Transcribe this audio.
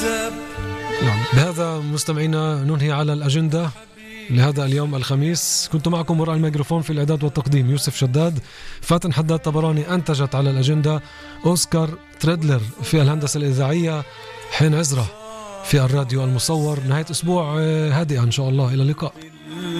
نعم، بهذا مستمعينا ننهي على الأجندة لهذا اليوم الخميس. كنت معكم وراء الميكروفون في الإعداد والتقديم يوسف شداد. فاتن حداد طبراني أنتجت على الأجندة. أوسكار تريدلر في الهندسة الإذاعية. حين عزرة في الراديو المصور. نهاية أسبوع هادئة إن شاء الله. إلى اللقاء.